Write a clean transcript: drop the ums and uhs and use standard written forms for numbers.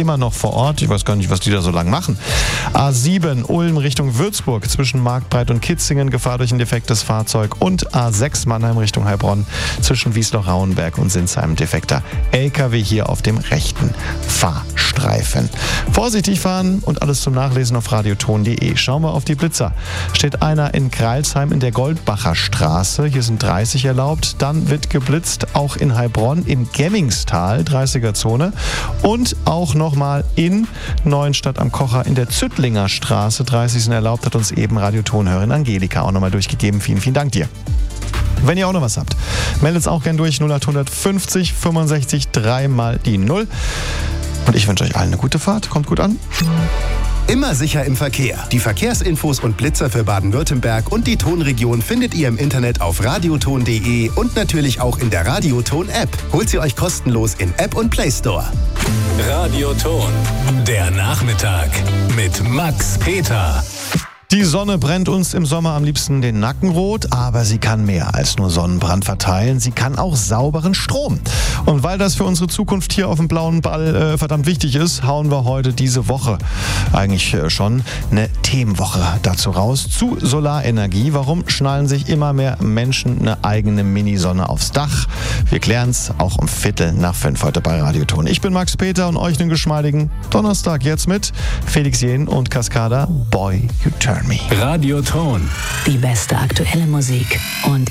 immer noch vor Ort. Ich weiß gar nicht, was die da so lang machen. A7 Ulm Richtung Würzburg zwischen Marktbreit und Kitzingen, Gefahr durch ein defektes Fahrzeug. Und A6 Mannheim Richtung Heilbronn zwischen Wiesloch-Rauenberg und Sinsheim, defekter LKW hier auf dem rechten Fahrstreifen. Vorsichtig fahren und alles zum Nachlesen auf radioton.de. Schauen wir auf die Blitzer. Steht einer in Greilsheim in der Goldbacher Straße. Hier sind 30 erlaubt. Dann wird geblitzt auch in Heilbronn im Gemmingstal, 30er-Zone. Und auch nochmal in Neuenstadt am Kocher in der Züttlinger Straße, 30 sind erlaubt, hat uns eben Radiotonhörerin Angelika auch nochmal durchgegeben. Vielen, vielen Dank dir. Wenn ihr auch noch was habt, meldet es auch gern durch 0800 50 65 3 mal die 0. Und ich wünsche euch allen eine gute Fahrt. Kommt gut an. Immer sicher im Verkehr. Die Verkehrsinfos und Blitzer für Baden-Württemberg und die Tonregion findet ihr im Internet auf radioton.de und natürlich auch in der Radioton-App. Holt sie euch kostenlos in App und Play Store. Radioton, der Nachmittag mit Max Peter. Die Sonne brennt uns im Sommer am liebsten den Nacken rot, aber sie kann mehr als nur Sonnenbrand verteilen. Sie kann auch sauberen Strom. Und weil das für unsere Zukunft hier auf dem blauen Ball verdammt wichtig ist, hauen wir heute diese Woche eigentlich schon eine Themenwoche dazu raus zu Solarenergie. Warum schnallen sich immer mehr Menschen eine eigene Minisonne aufs Dach? Wir klären's auch um 4:45 heute bei Radioton. Ich bin Max Peter und euch einen geschmeidigen Donnerstag jetzt mit Felix Jähn und Cascada Boy You Turn Me. Radioton. Die beste aktuelle Musik und